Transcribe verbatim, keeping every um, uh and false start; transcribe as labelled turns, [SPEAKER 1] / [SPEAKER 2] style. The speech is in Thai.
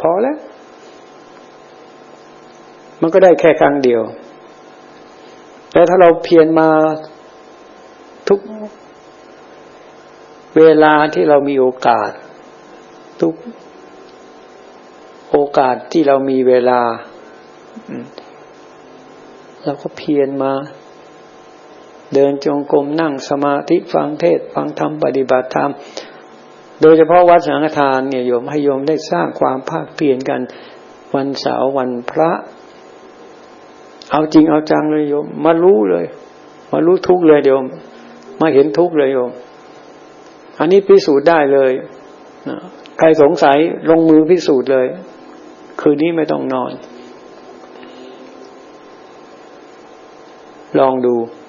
[SPEAKER 1] พอแล้วมันก็ได้แค่ครั้งเดียวแต่ถ้าเราเพียรมาทุกเวลาที่เรามีโอกาสทุกโอกาสที่เรามีเวลาเราก็เพียรมาเดินจงกรมนั่งสมาธิฟังเทศน์ฟังธรรมปฏิบัติธรรมโดยเฉพาะวัดสังฆทานเนี่ยโยมให้โยมได้สร้างความภาคเพียรกันวันเสาร์วันพระเอาจริงเอาจังเลยโยมมารู้เลยมารู้ทุกข์เลยโยมมาเห็นทุกข์เลยโยมอันนี้พิสูจน์ได้เลยนะใครสงสัยลงมือพิสูจน์เลยคืนนี้ไม่ต้องนอนลองดู